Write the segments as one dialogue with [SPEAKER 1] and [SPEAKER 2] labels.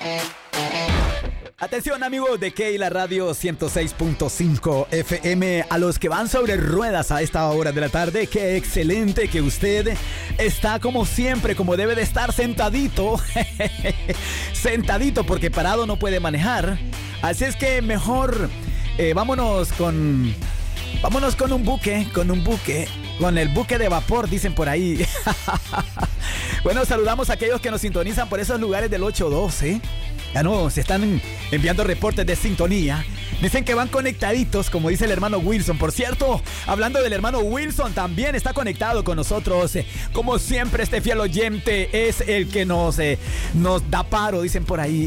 [SPEAKER 1] Atención amigos de Keila Radio 106.5 FM, a los que van sobre ruedas a esta hora de la tarde, qué excelente que usted está como siempre, como debe de estar, sentadito, sentadito, porque parado no puede manejar. Así es que mejor vámonos con un buque, con el buque de vapor, dicen por ahí. Bueno, saludamos a aquellos que nos sintonizan por esos lugares del 812. Ya no, se están enviando reportes de sintonía. Dicen que van conectaditos, como dice el hermano Wilson. Por cierto, hablando del hermano Wilson, también está conectado con nosotros. Como siempre, este fiel oyente es el que nos da paro, dicen por ahí.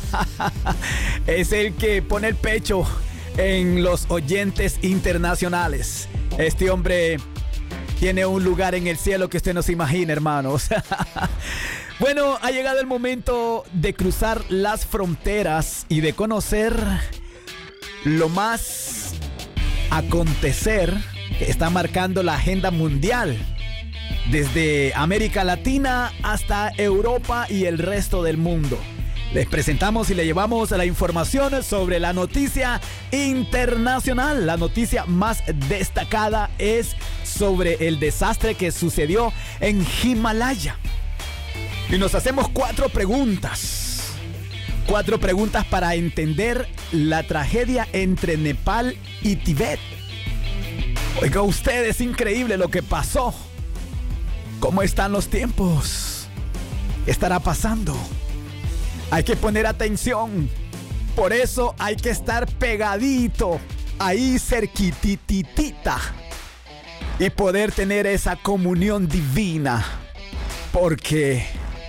[SPEAKER 1] Es el que pone el pecho en los oyentes internacionales. Este hombre tiene un lugar en el cielo que usted no se imagina, hermanos. Bueno, ha llegado el momento de cruzar las fronteras y de conocer lo más acontecer que está marcando la agenda mundial, desde América Latina hasta Europa y el resto del mundo. Les presentamos y le llevamos la información sobre la noticia internacional. La noticia más destacada es sobre el desastre que sucedió en Himalaya. Y nos hacemos 4 preguntas. 4 preguntas para entender la tragedia entre Nepal y Tíbet. Oiga usted, es increíble lo que pasó. ¿Cómo están los tiempos? ¿Qué estará pasando? Hay que poner atención. Por eso hay que estar pegadito, ahí cerquititita, y poder tener esa comunión divina. Porque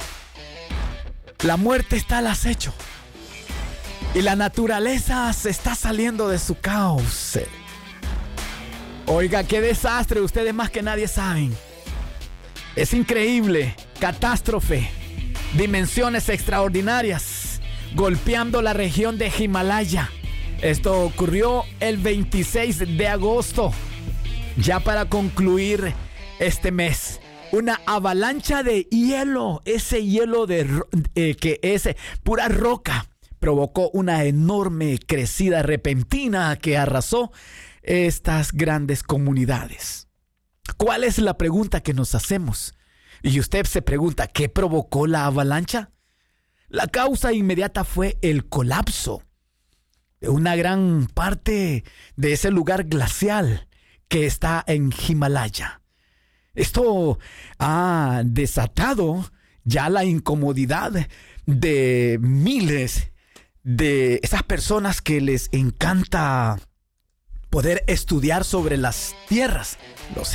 [SPEAKER 1] la muerte está al acecho y la naturaleza se está saliendo de su cauce. Oiga, qué desastre, ustedes más que nadie saben. Es increíble, catástrofe, dimensiones extraordinarias, golpeando la región de Himalaya. Esto ocurrió el 26 de agosto, ya para concluir este mes. Una avalancha de hielo, ese hielo que es pura roca, provocó una enorme crecida repentina que arrasó estas grandes comunidades. ¿Cuál es la pregunta que nos hacemos? Y usted se pregunta, ¿qué provocó la avalancha? La causa inmediata fue el colapso de una gran parte de ese lugar glacial que está en Himalaya. Esto ha desatado ya la incomodidad de miles de esas personas que les encanta poder estudiar sobre las tierras, los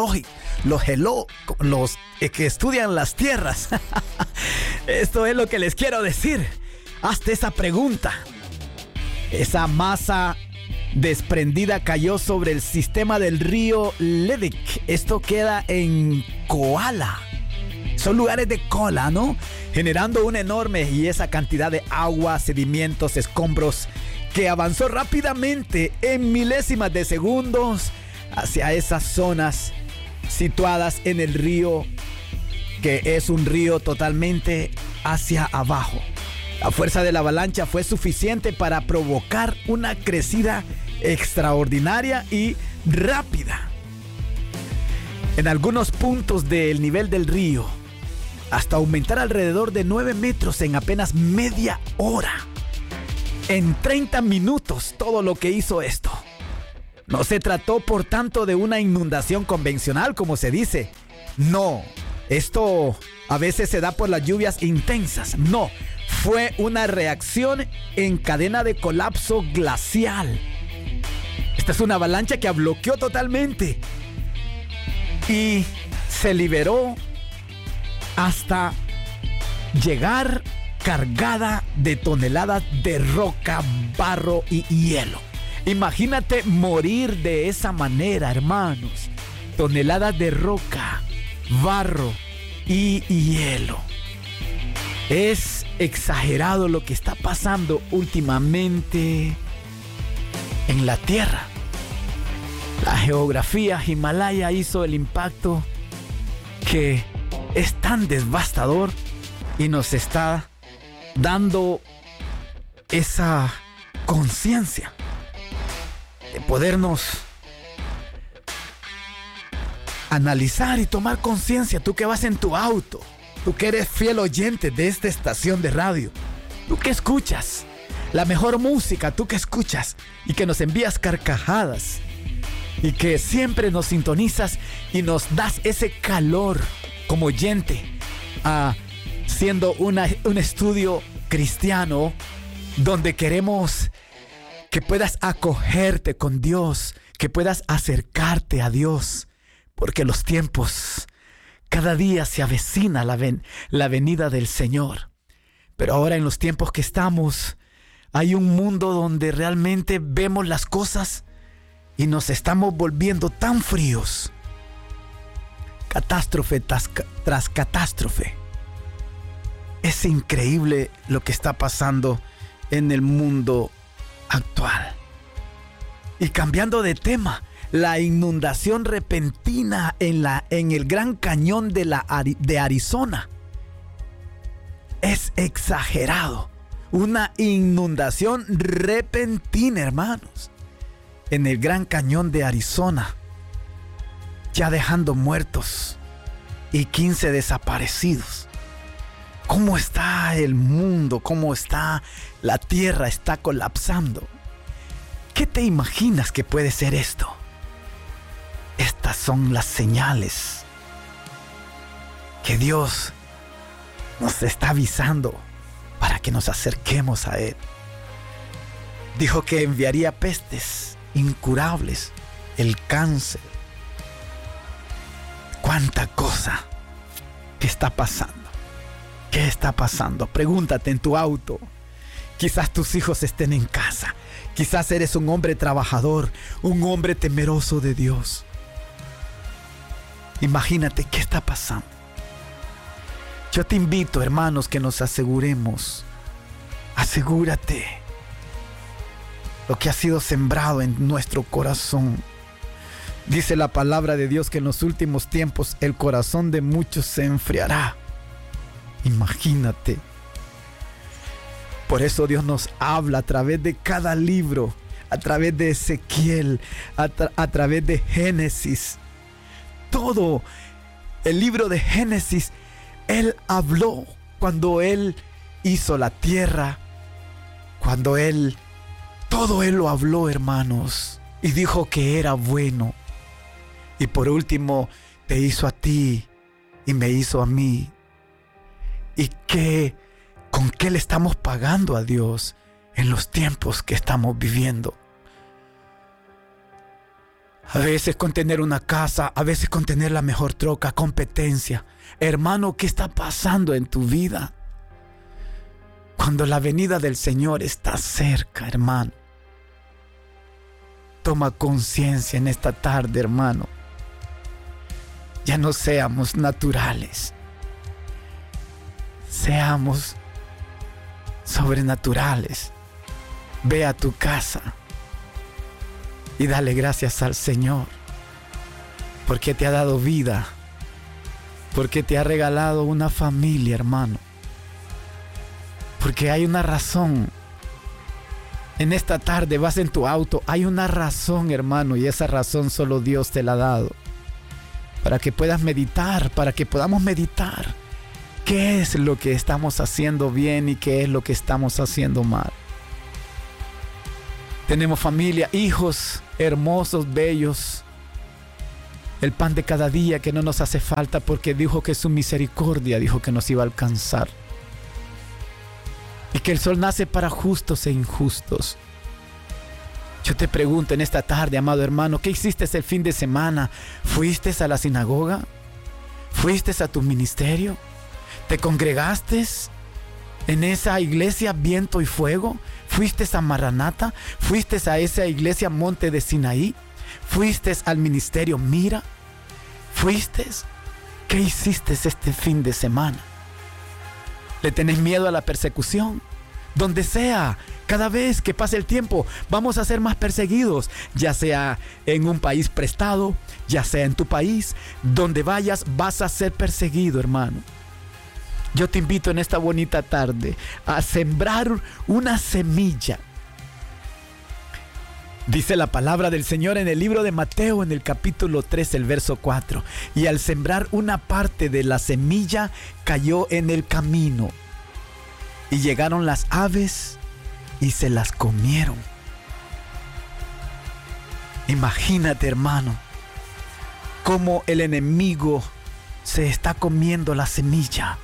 [SPEAKER 1] que estudian las tierras. Esto es lo que les quiero decir. Hazte esa pregunta. Esa masa desprendida cayó sobre el sistema del río Ledik. Esto queda en Koala. Son lugares de cola, ¿no? Generando una enorme y esa cantidad de agua, sedimentos, escombros, que avanzó rápidamente en milésimas de segundos hacia esas zonas situadas en el río, que es un río totalmente hacia abajo. La fuerza de la avalancha fue suficiente para provocar una crecida extraordinaria y rápida. En algunos puntos del nivel del río, hasta aumentar alrededor de 9 metros en apenas media hora. En 30 minutos, todo lo que hizo esto. No se trató, por tanto, de una inundación convencional, como se dice. No, esto a veces se da por las lluvias intensas. No, fue una reacción en cadena de colapso glacial. Esta es una avalancha que bloqueó totalmente y se liberó hasta llegar cargada de toneladas de roca, barro y hielo. Imagínate morir de esa manera, hermanos. Toneladas de roca, barro y hielo. Es exagerado lo que está pasando últimamente en la Tierra. La geografía Himalaya hizo el impacto que es tan devastador y nos está dando esa conciencia de podernos analizar y tomar conciencia. Tú que vas en tu auto, tú que eres fiel oyente de esta estación de radio, tú que escuchas la mejor música, tú que escuchas y que nos envías carcajadas y que siempre nos sintonizas y nos das ese calor como oyente, siendo un estudio cristiano donde queremos que puedas acogerte con Dios, que puedas acercarte a Dios, porque los tiempos, cada día se avecina la venida del Señor. Pero ahora en los tiempos que estamos, hay un mundo donde realmente vemos las cosas y nos estamos volviendo tan fríos. Catástrofe tras catástrofe. Es increíble lo que está pasando en el mundo actual. Y cambiando de tema, la inundación repentina en el Gran Cañón de Arizona. Es exagerado. Una inundación repentina, hermanos, en el Gran Cañón de Arizona, ya dejando muertos y 15 desaparecidos. ¿Cómo está el mundo? ¿Cómo está la tierra? Está colapsando. ¿Qué te imaginas que puede ser esto? Estas son las señales que Dios nos está avisando para que nos acerquemos a Él. Dijo que enviaría pestes incurables, el cáncer. ¿Cuánta cosa que está pasando? ¿Qué está pasando? Pregúntate en tu auto. Quizás tus hijos estén en casa. Quizás eres un hombre trabajador, un hombre temeroso de Dios. Imagínate qué está pasando. Yo te invito, hermanos, que nos aseguremos. Asegúrate lo que ha sido sembrado en nuestro corazón. Dice la palabra de Dios que en los últimos tiempos el corazón de muchos se enfriará. Imagínate. Por eso Dios nos habla a través de cada libro, a través de Ezequiel, a través de Génesis. Todo el libro de Génesis, Él habló cuando Él hizo la tierra, todo Él lo habló, hermanos, y dijo que era bueno. Y por último, te hizo a ti y me hizo a mí. ¿Y con qué le estamos pagando a Dios en los tiempos que estamos viviendo? A veces con tener una casa, a veces con tener la mejor troca, competencia. Hermano, ¿qué está pasando en tu vida? Cuando la venida del Señor está cerca, hermano. Toma conciencia en esta tarde, hermano. Ya no seamos naturales. Seamos sobrenaturales. Ve a tu casa y dale gracias al Señor, porque te ha dado vida, porque te ha regalado una familia, hermano, porque hay una razón. En esta tarde vas en tu auto, hay una razón, hermano, y esa razón solo Dios te la ha dado, para que puedas meditar, para que podamos meditar qué es lo que estamos haciendo bien y qué es lo que estamos haciendo mal. Tenemos familia, hijos hermosos, bellos. El pan de cada día que no nos hace falta, porque dijo que su misericordia dijo que nos iba a alcanzar. Y que el sol nace para justos e injustos. Yo te pregunto en esta tarde, amado hermano, ¿qué hiciste el fin de semana? ¿Fuiste a la sinagoga? ¿Fuiste a tu ministerio? ¿Te congregaste en esa iglesia Viento y Fuego? ¿Fuiste a Maranata? ¿Fuiste a esa iglesia Monte de Sinaí? ¿Fuiste al ministerio Mira? ¿Fuiste? ¿Qué hiciste este fin de semana? ¿Le tenés miedo a la persecución? Donde sea, cada vez que pase el tiempo, vamos a ser más perseguidos, ya sea en un país prestado, ya sea en tu país, donde vayas vas a ser perseguido, hermano. Yo te invito en esta bonita tarde a sembrar una semilla. Dice la palabra del Señor en el libro de Mateo, en el capítulo 3, el verso 4. Y al sembrar una parte de la semilla, cayó en el camino. Y llegaron las aves y se las comieron. Imagínate, hermano, cómo el enemigo se está comiendo la semilla.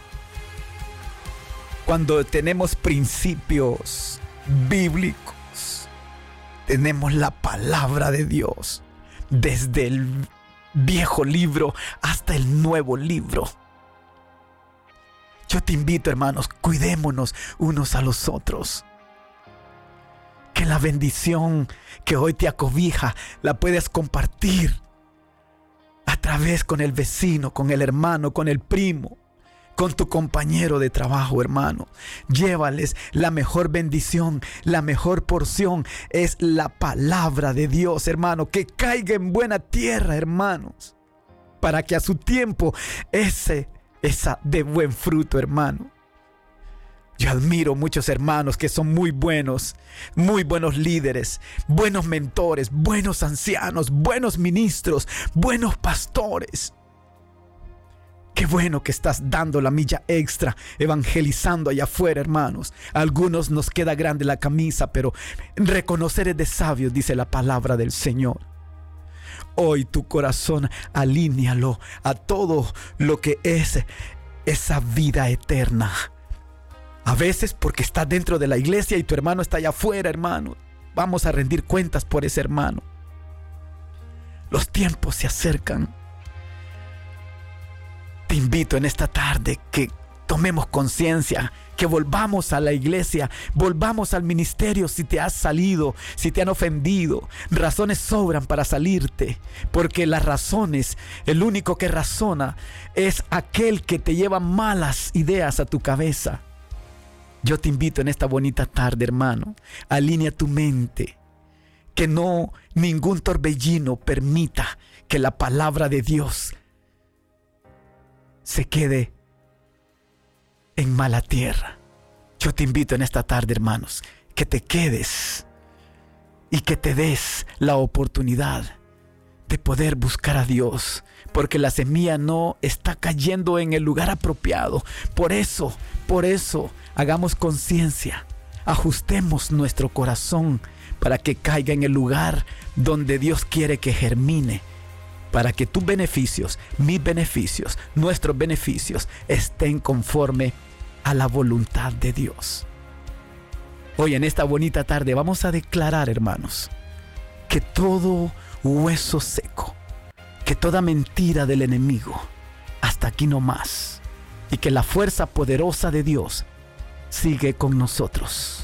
[SPEAKER 1] Cuando tenemos principios bíblicos, tenemos la palabra de Dios, desde el viejo libro hasta el nuevo libro. Yo te invito, hermanos, cuidémonos unos a los otros. Que la bendición que hoy te acobija la puedes compartir a través con el vecino, con el hermano, con el primo, con tu compañero de trabajo, hermano. Llévales la mejor bendición, la mejor porción es la palabra de Dios, hermano. Que caiga en buena tierra, hermanos, para que a su tiempo esa de buen fruto, hermano. Yo admiro muchos hermanos que son muy buenos líderes, buenos mentores, buenos ancianos, buenos ministros, buenos pastores. Qué bueno que estás dando la milla extra, evangelizando allá afuera, hermanos. A algunos nos queda grande la camisa, pero reconocer es de sabios, dice la palabra del Señor. Hoy tu corazón alínealo a todo lo que es esa vida eterna. A veces porque estás dentro de la iglesia y tu hermano está allá afuera, hermano. Vamos a rendir cuentas por ese hermano. Los tiempos se acercan. Te invito en esta tarde que tomemos conciencia, que volvamos a la iglesia, volvamos al ministerio. Si te has salido, si te han ofendido, razones sobran para salirte, porque las razones, el único que razona es aquel que te lleva malas ideas a tu cabeza. Yo te invito en esta bonita tarde, hermano, alinea tu mente, que no ningún torbellino permita que la palabra de Dios se quede en mala tierra. Yo te invito en esta tarde, hermanos, que te quedes y que te des la oportunidad de poder buscar a Dios, porque la semilla no está cayendo en el lugar apropiado. Por eso, hagamos conciencia, ajustemos nuestro corazón para que caiga en el lugar donde Dios quiere que germine, para que tus beneficios, mis beneficios, nuestros beneficios estén conforme a la voluntad de Dios. Hoy en esta bonita tarde vamos a declarar, hermanos, que todo hueso seco, que toda mentira del enemigo, hasta aquí no más, y que la fuerza poderosa de Dios sigue con nosotros.